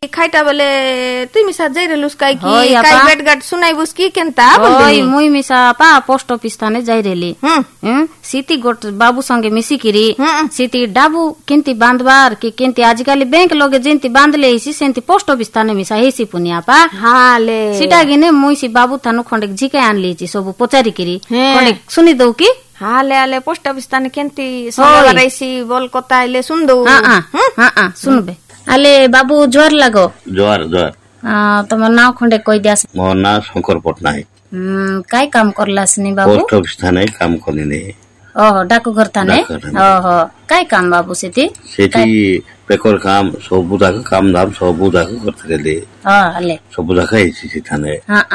खाइटा बेले तुई मिसा जाई रेलुस काई की होय काई आपा। बेट गाट सुनाई बुस की केनता ओय बोलनी मुई मिसा पा पोस्ट ऑफिस थाने जाई रेली सीती गोट बाबू संगे मिसिकिरी सीती डाबू केंती बांधबार कि केंती आजकल बैंक लोगे जेंती बांधले इसी सेंती पोस्ट ऑफिस थाने मिसा हेसी पुनिया पा हां ले सीटा गिने मुई सी बाबू थानु खंडे झिके आन लीची सब पचारी किरी हैं। खंडे सुनी दऊ की हां ले आले पोस्ट ऑफिस ताने केंती सोना राइसी बोल कोता आइले सुन दो हां सुनबे आले बाबू जोर लगो जोहार जोहार तमर नाव खंडे कई दियास मोर ना शंकर पटनायक काय काम करलासनी बाबू पोस्ट ऑफिस थाने काम करने ओह डाकू घर थाने ओहो काय काम बाबू सेती सेठी पेकर काम सब बुदा काम धाम सब बुदा करते ले हां आले सब बुदा खाई थाने